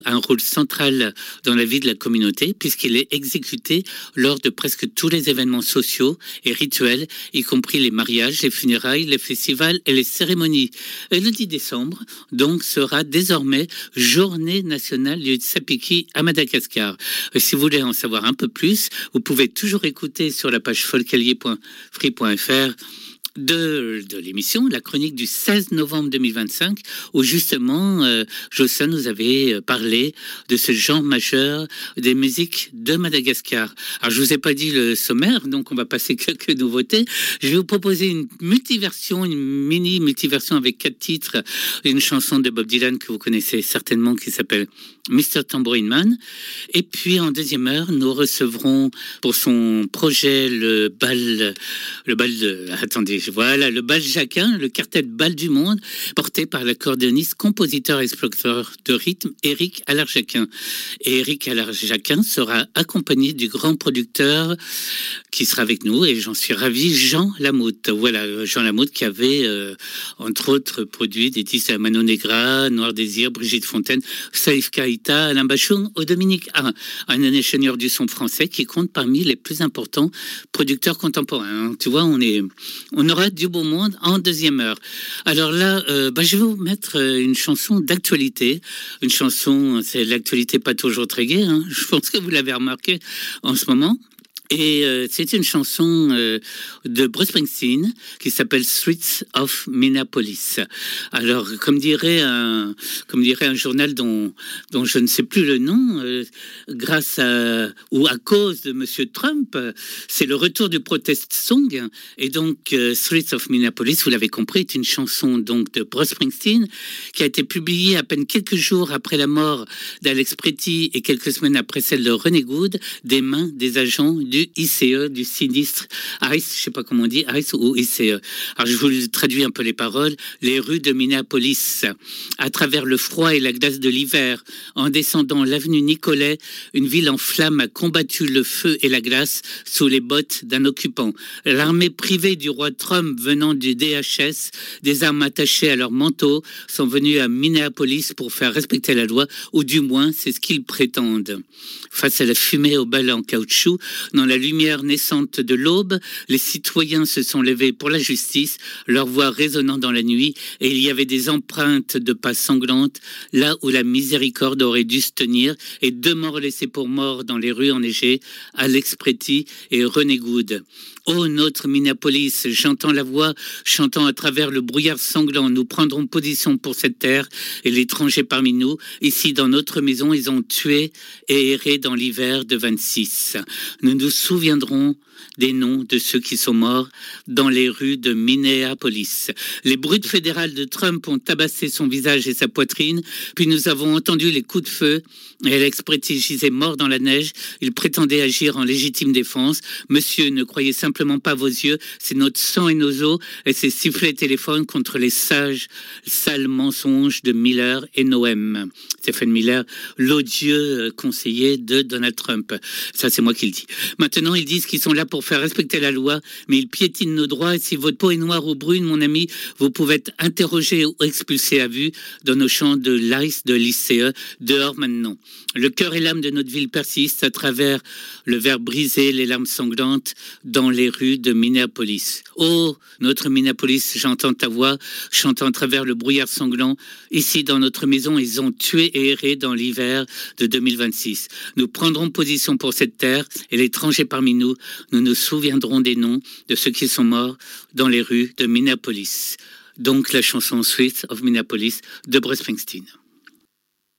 un rôle central dans la vie de la communauté puisqu'il est exécuté lors de presque tous les événements sociaux et rituels, y compris les mariages, les funérailles, les festivals et les cérémonies. Et le 10 décembre, donc, sera désormais Journée nationale du Sapiki à Madagascar. Si vous voulez en savoir un peu plus, vous pouvez toujours écouter sur la page folcalier.free.fr de l'émission, la chronique du 16 novembre 2025, où justement Jocelyn nous avait parlé de ce genre majeur des musiques de Madagascar. Alors je vous ai pas dit le sommaire, donc on va passer quelques nouveautés. Je vais vous proposer une multiversion, une mini multiversion avec 4 titres, une chanson de Bob Dylan que vous connaissez certainement qui s'appelle Mr. Tambourine Man. Et puis en deuxième heure, nous recevrons pour son projet le bal le bal Jacquin, le quartet bal du monde, porté par l'accordéoniste, compositeur et explorateur de rythme Éric Allard-Jacquin. Et Éric Allard-Jacquin sera accompagné du grand producteur qui sera avec nous, et j'en suis ravi, Jean Lamoute. Voilà, Jean Lamoute qui avait entre autres produit des disques à Manon Negra, Noir Désir, Brigitte Fontaine, Saïf Kaïta, Alain Bachoum ou Dominique A, un ingénieur du son français qui compte parmi les plus importants producteurs contemporains. Tu vois, on aura du beau monde en deuxième heure. Alors là, je vais vous mettre une chanson d'actualité. Une chanson, c'est l'actualité pas toujours très gaie, hein. Je pense que vous l'avez remarqué en ce moment. Et c'est une chanson de Bruce Springsteen qui s'appelle Streets of Minneapolis. Alors, comme dirait un journal dont je ne sais plus le nom, grâce à ou à cause de Monsieur Trump, c'est le retour du protest song. Et donc, Streets of Minneapolis, vous l'avez compris, est une chanson donc de Bruce Springsteen qui a été publiée à peine quelques jours après la mort d'Alex Pretty et quelques semaines après celle de René Good, des mains des agents du ICE, du sinistre ICE, je sais pas comment on dit, ICE ou ICE. Alors je vous traduis un peu les paroles. Les rues de Minneapolis, à travers le froid et la glace de l'hiver, en descendant l'avenue Nicolet, une ville en flammes a combattu le feu et la glace sous les bottes d'un occupant. L'armée privée du roi Trump venant du DHS, des armes attachées à leur manteau, sont venus à Minneapolis pour faire respecter la loi, ou du moins c'est ce qu'ils prétendent. Face à la fumée au balai en caoutchouc, dans la lumière naissante de l'aube, les citoyens se sont levés pour la justice, leur voix résonnant dans la nuit, et il y avait des empreintes de pas sanglantes, là où la miséricorde aurait dû se tenir, et 2 morts laissés pour morts dans les rues enneigées, Alex Pretty et René Good. Ô notre Minneapolis, j'entends la voix chantant à travers le brouillard sanglant. Nous prendrons position pour cette terre et l'étranger parmi nous. Ici, dans notre maison, ils ont tué et erré dans l'hiver de 26. Nous nous souviendrons des noms de ceux qui sont morts dans les rues de Minneapolis. Les brutes fédérales de Trump ont tabassé son visage et sa poitrine, puis nous avons entendu les coups de feu et Alex Pretty gisait mort dans la neige. Il prétendait agir en légitime défense. Monsieur, ne croyez simplement pas vos yeux, c'est notre sang et nos os et ses sifflets téléphones contre les sales mensonges de Miller et Noem. Stephen Miller, l'odieux conseiller de Donald Trump. Ça, c'est moi qui le dis. Maintenant, ils disent qu'ils sont là pour faire respecter la loi, mais ils piétinent nos droits. Et si votre peau est noire ou brune, mon ami, vous pouvez être interrogé ou expulsé à vue dans nos champs de l'ICE, de l'ICE, dehors maintenant. Le cœur et l'âme de notre ville persistent à travers le verre brisé, les larmes sanglantes dans les rues de Minneapolis. Oh, notre Minneapolis, j'entends ta voix, chantant à travers le brouillard sanglant. Ici, dans notre maison, ils ont tué et erré dans l'hiver de 2026. Nous prendrons position pour cette terre et l'étranger parmi nous, nous nous souviendrons des noms de ceux qui sont morts dans les rues de Minneapolis. Donc la chanson Streets of Minneapolis de Bruce Springsteen.